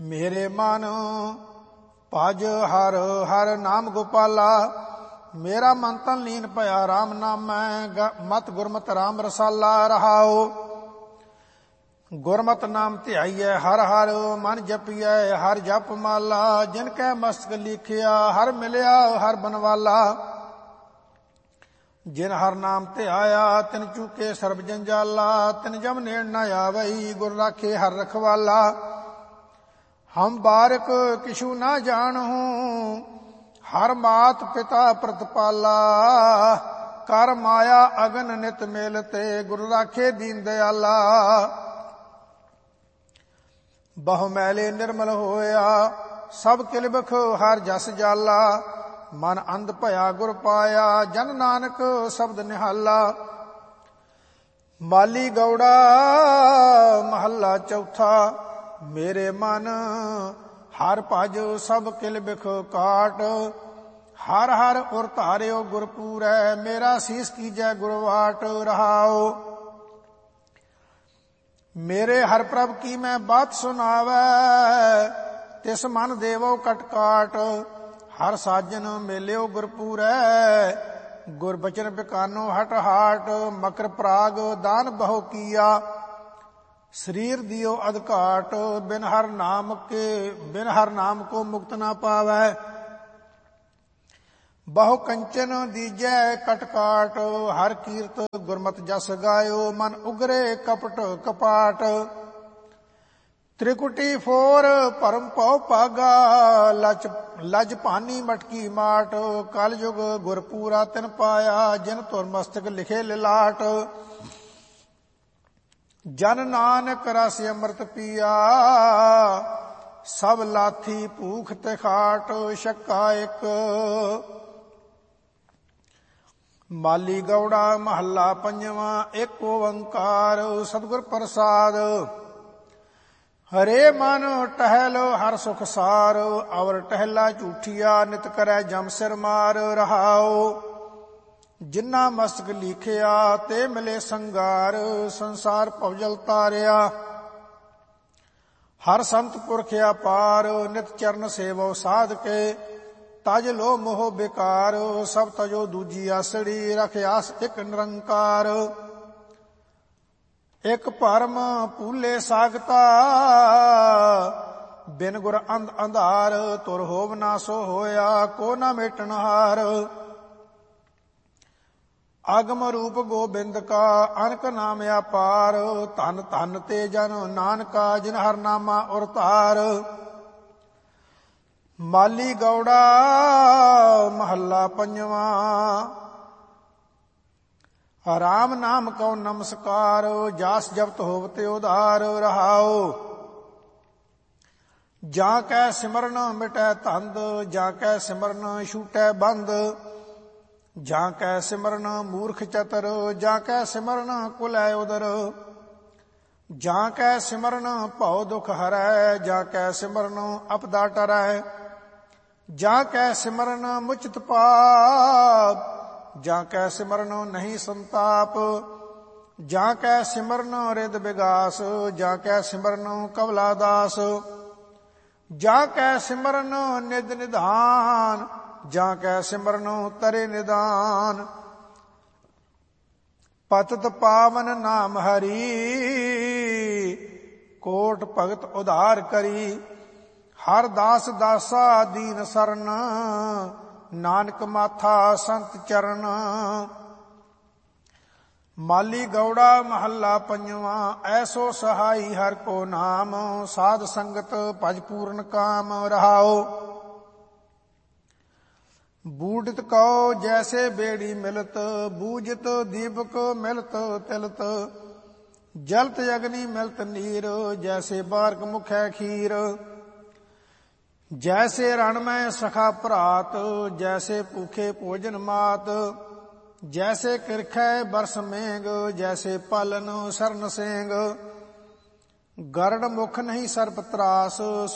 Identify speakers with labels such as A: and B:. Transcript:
A: ਮੇਰੇ ਮਨ ਭਜ ਹਰ ਹਰ ਨਾਮ ਗੋਪਾਲਾ। ਮੇਰਾ ਮਨ ਤਨ ਲੀਨ ਭਇਆ ਰਾਮ ਨਾਮੈ, ਮਤ ਗੁਰਮਤਿ ਰਾਮ ਰਸਾਲਾ। ਰਹਾਉ ਗੁਰਮਤਿ ਨਾਮ ਧਿਆਈਐ ਹਰ ਹਰ, ਮਨ ਜਪੀਐ ਹਰ ਜਪ ਮਾਲਾ। ਜਿਨ ਕੈ ਮਸਤਕ ਲਿਖਿਆ ਹਰ ਮਿਲਿਆ ਹਰ ਬਨਵਾਲਾ। ਜਿਨ ਹਰ ਨਾਮ ਧਿਆਇਆ ਤਿਨ ਚੂਕੇ ਸਰਬ ਜੰਜਾਲਾ। ਤਿਨ ਜਮ ਨੇੜ ਨ ਆਵਈ ਗੁਰ ਰਾਖੇ ਹਰ ਰਖਵਾਲਾ। ਹਮ ਬਾਰਕ ਕਿਛੂ ਨਾ ਜਾਣਹੂੰ, ਹਰ ਮਾਤ ਪਿਤਾ ਪ੍ਰਤਪਾਲਾ। ਕਰ ਮਾਇਆ ਅਗਨ ਨਿਤ ਮੇਲਤੇ, ਗੁਰ ਰਾਖੇ ਦੀਨ ਦਿਆਲਾ। ਬਹੁ ਮੈਲੇ ਨਿਰਮਲ ਹੋਇਆ ਸਭ ਕਿਲਬਖ ਹਰ ਜਸ ਜਾਲਾ। ਮਨ ਅੰਧ ਭਇਆ ਗੁਰ ਪਾਇਆ, ਜਨ ਨਾਨਕ ਸ਼ਬਦ ਨਿਹਾਲਾ। ਮਾਲੀ ਗੌੜਾ ਮਹੱਲਾ ਚੌਥਾ। ਮੇਰੇ ਮਨ ਹਰ ਭਜ ਸਭ ਕਿਲ ਬਿਖ ਕਾਟ, ਹਰ ਹਰ ਉਰ ਧਾਰਿਓ ਗੁਰ ਪੂਰੈ। ਮੇਰਾ ਸੀਸ ਕੀਜੈ ਗੁਰਵਾਟ। ਰਹਾਉ ਮੇਰੇ ਹਰ ਪ੍ਰਭ ਕੀ ਮੈਂ ਬਾਤ ਸੁਣਾਵੈ, ਤਿਸ ਮਨ ਦੇਵੋ ਕਟਕਾਟ। ਹਰ ਸਾਜਨ ਮੇਲਿਓ ਗੁਰ ਪੂਰੈ, ਗੁਰ ਬਚਨ ਬਿਕਾਨੋ ਹਟ ਹਾਟ। ਮਕਰ ਪ੍ਰਾਗ ਦਾਨ ਬਹੁ ਕੀਆ, ਸਰੀਰ ਦਿਓ ਅਧਕਾਟ। ਬਿਨ ਹਰ ਨਾਮ ਕੋ ਮੁਕਤ ਨਾ ਪਾਵੈ, ਬਹੁ ਕੰਚਨ ਦੀਜੈ ਕਟਕਾਟ। ਹਰ ਕੀਰਤ ਗੁਰਮਤਿ ਜਸ ਗਾਇਓ, ਮਨ ਉਗਰੇ ਕਪਟ ਕਪਾਟ। ਤ੍ਰਿਕੁਟੀ ਫੋਰ ਭਰਮ ਭਉ ਪਾਗਾ, ਲਜ ਭਾਨੀ ਮਟਕੀ ਮਾਟ। ਕਲ ਯੁਗ ਗੁਰ ਪੂਰਾ ਤਿਨ ਪਾਇਆ, ਜਿਨ ਧੁਰ ਮਸਤਕ ਲਿਖੇ ਲਿਲਾਟ। ਜਨ ਨਾਨਕ ਰਸ ਅੰਮ੍ਰਿਤ ਪੀਆ, ਸਭ ਲਾਥੀ ਭੂਖ ਤਿਖਾਟ। ਛੱਕਾ ਇੱਕ। ਮਾਲੀ ਗੌੜਾ ਮਹੱਲਾ ਪੰਜਵਾਂ। ਇੱਕ ਓੰਕਾਰ ਸਤਿਗੁਰ ਪ੍ਰਸਾਦ। ਹਰੇ ਮਨ ਟਹਿਲ ਹਰ ਸੁਖ ਸਾਰ, ਅਵਰ ਟਹਿਲਾ ਝੂਠੀਆ ਨਿਤ ਕਰੈ ਜਮ ਸਿਰ ਮਾਰ। ਰਹਾਉ ਜਿਨ੍ਹਾਂ ਮਸਤਕ ਲੀਖਿਆ ਤੇ ਮਿਲੇ ਸੰਗਾਰ, ਸੰਸਾਰ ਭਵਜਲ ਤਾਰਿਆ। ਹਰ ਸੰਤ ਪੁਰਖ ਅਪਾਰ, ਨਿਤ ਚਰਨ ਸੇਵੋ ਸਾਧ ਕੇ। ਤਜ ਲੋ ਮੋਹ ਬੇਕਾਰ, ਸਭ ਤਜੋ ਦੂਜੀ ਆਸੜੀ। ਰਖ ਆਸ ਇੱਕ ਨਿਰੰਕਾਰ। ਇੱਕ ਭਰਮ ਭੂਲੇ ਸਾਗਤਾ, ਬਿਨ ਗੁਰ ਅੰਧ ਅੰਧਾਰ। ਤੁਰ ਹੋਵ ਨਾ ਸੋ ਹੋਇਆ, ਕੋ ਨਾ ਮੇਟਣ ਹਾਰ। ਆਗਮ ਰੂਪ ਗੋਬਿੰਦ ਕਾ, ਅਨਕ ਨਾਮ ਅਪਾਰ। ਧਨ ਧਨ ਤੇ ਜਨ ਨਾਨਕਾ, ਜਿਨ ਹਰ ਨਾਮਾ ਉਰ ਧਾਰ। ਮਾਲੀ ਗੌੜਾ ਮਹੱਲਾ ਪੰਜਵਾਂ। ਰਾਮ ਨਾਮ ਕਉ ਨਮਸਕਾਰ, ਜਾਸ ਜਪਤ ਹੋਵਤੇ ਉਧਾਰ। ਰਹਾਉ ਜਾਂ ਕੈ ਸਿਮਰਨ ਮਿਟੈ ਧੰਦ, ਜਾਂ ਕੈ ਸਿਮਰਨ ਛੂਟੈ ਬੰਦ। ਜਾਂ ਕੈ ਸਿਮਰਨ ਮੂਰਖ ਚਤਰ, ਜਾਂ ਕੈ ਸਿਮਰਨ ਕੁਲੈ ਉਦਰ। ਜਾਂ ਕੈ ਸਿਮਰਨ ਭਉ ਦੁਖ ਹਰੈ, ਜਾਂ ਕੈ ਸਿਮਰਨ ਅਪਦਾ ਟਰੈ। ਜਾਂ ਕੈ ਸਿਮਰਨ ਮੁਚਿਤ ਪਾਪ, ਜਾਂ ਕੈ ਸਿਮਰਨ ਨਹੀਂ ਸੰਤਾਪ। ਜਾਂ ਕੈ ਸਿਮਰਨ ਰਿਦ ਵਿਗਾਸ, ਜਾਂ ਕੈ ਸਿਮਰਨ ਕਵਲਾ ਦਾਸ। ਜਾਂ ਕੈ ਸਿਮਰਨ ਨਿਦ ਨਿਧਾਨ, ਜਾਂ ਕੈ ਸਿਮਰਨ ਤਰੇ ਨਿਦਾਨ। ਪਤਿਤ ਪਾਵਨ ਨਾਮ ਹਰੀ, ਕੋਟ ਭਗਤ ਉਧਾਰ ਕਰੀ। ਹਰ ਦਾਸ ਦਾਸਾ ਦੀਨ ਸਰਨ, ਨਾਨਕ ਮਾਥਾ ਸੰਤ ਚਰਨ। ਮਾਲੀ ਗੌੜਾ ਮਹੱਲਾ ਪੰਜਵਾਂ। ਐਸੋ ਸਹਾਈ ਹਰ ਕੋ ਨਾਮ, ਸਾਧ ਸੰਗਤ ਭਜ ਪੂਰਨ ਕਾਮ। ਰਹਾਉ ਬੂਢਿਤ ਕਉ ਜੈਸੇ ਬੇੜੀ ਮਿਲਤ, ਬੂਝਤ ਦੀਪਕ ਮਿਲਤ ਤਿਲਤ। ਜਲਤ ਅਗਨੀ ਮਿਲਤ ਨੀਰ, ਜੈਸੇ ਬਾਰਕ ਮੁਖੈ ਖੀਰ। ਜੈਸੇ ਰਣ ਮੈਂ ਸਖਾ ਭਰਾਤ, ਜੈਸੇ ਭੂਖੇ ਭੋਜਨ ਮਾਤ। ਜੈਸੇ ਕਿਰਖੈ ਬਰਸ ਮੇਘ, ਜੈਸੇ ਪਾਲਨ ਸਰਨ ਸੇਂਗ। ਗਰੜ ਮੁਖ ਨਹੀਂ ਸਰਪ ਤਰਾਸ,